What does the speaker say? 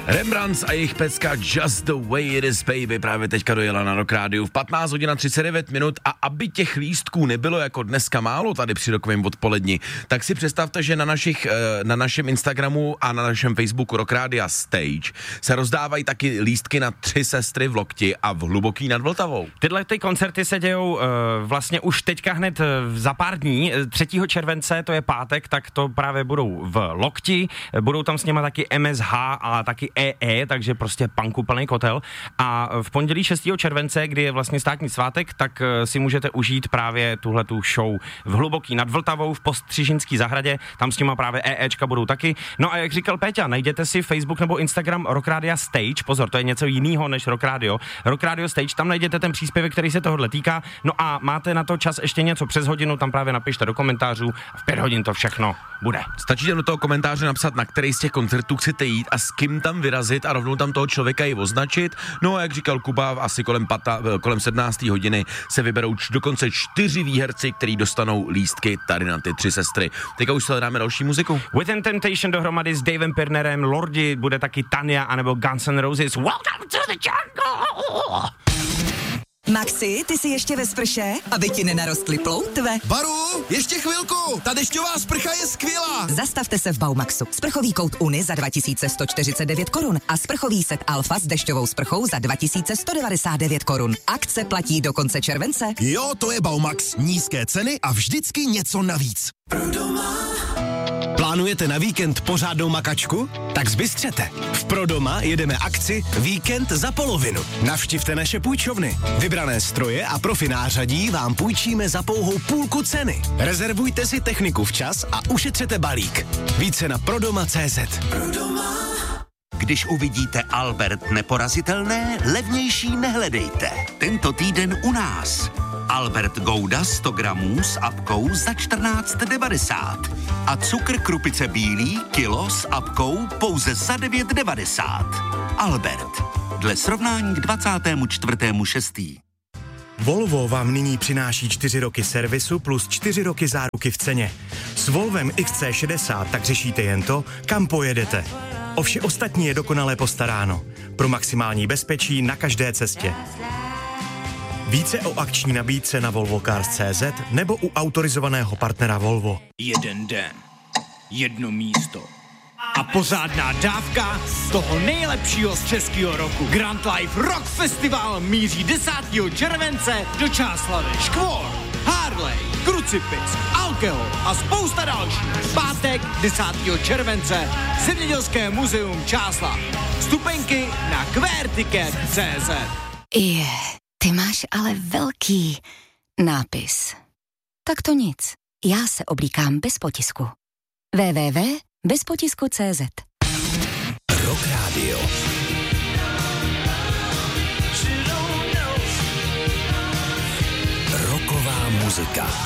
Rembrandts a jejich pecka Just the Way It Is Baby právě teďka dojela na Rock Rádiu v 15:39 a aby těch lístků nebylo jako dneska málo tady při rokovém odpoledni, tak si představte, že na našem Instagramu a na našem Facebooku Rock Rádia Stage se rozdávají taky lístky na 3 sestry v Lokti a v Hluboký nad Vltavou. Tyhle ty koncerty se dějou vlastně už teďka hned za pár dní. 3. července, to je pátek, tak to právě budou v Lokti, budou tam s nima taky MSH a taky EE, takže prostě punku plný kotel. A v pondělí 6. července, kdy je vlastně státní svátek, tak si můžete užít právě tuhletu show v Hluboký nad Vltavou v Postřižinský zahradě, tam s nima právě EEčka budou taky. No a jak říkal Péťa, najděte si Facebook nebo Instagram Rock Rádia Stage, pozor, to je něco jiného než Rock Radio. Rock Radio Stage, tam najdete ten příspěvek, který se tohohle týká. No a máte na to čas ještě něco přes hodinu, tam právě napište do komentářů a v 5 hodin to všechno bude. Stačí do toho komentáře napsat, na který z těch koncertů chcete jít a s kým tam vyrazit a rovnou tam toho člověka i označit. No a jak říkal Kuba, asi kolem 17. hodiny se vyberou dokonce 4 výherci, kteří dostanou lístky tady na ty 3 sestry. Teďka už se dáme další muziku. Within Temptation dohromady s Davem Pirnerem, Lordi, bude taky Tania anebo Guns N' Roses. Welcome to the jungle! Maxi, ty jsi ještě ve sprše? Aby ti nenarostly ploutve. Baru, ještě chvilku, ta dešťová sprcha je skvělá. Zastavte se v Baumaxu. Sprchový kout Uni za 2149 korun a sprchový set Alfa s dešťovou sprchou za 2199 korun. Akce platí do konce července. Jo, to je Baumax. Nízké ceny a vždycky něco navíc. Plánujete na víkend pořádnou makačku? Tak zbystřete. V Prodoma jedeme akci Víkend za polovinu. Navštivte naše půjčovny. Vybrané stroje a profi nářadí vám půjčíme za pouhou půlku ceny. Rezervujte si techniku včas a ušetřete balík. Více na prodoma.cz. Když uvidíte Albert neporazitelné, levnější nehledejte. Tento týden u nás. Albert Gouda 100 gramů s apkou za 14,90 a cukr Krupice bílý kilo s apkou pouze za 9,90. Albert. Dle srovnání k 24.6. Volvo vám nyní přináší 4 roky servisu plus 4 roky záruky v ceně. S Volvem XC60 tak řešíte jen to, kam pojedete. O vše ostatní je dokonale postaráno. Pro maximální bezpečí na každé cestě. Více o akční nabídce na volvocars.cz nebo u autorizovaného partnera Volvo. Jeden den, jedno místo a pořádná dávka z toho nejlepšího z českého roku. Grand Life Rock Festival míří 10. července do Čáslavi. Škvor, Harley, Krucipis, Alkohol a spousta dalších. Pátek 10. července Zemědělské muzeum Čáslav. Vstupenky na querticket.cz. Ty máš ale velký nápis. Tak to nic. Já se oblíkám bez potisku. www.bezpotisku.cz. Rock Radio. Rocková muzika.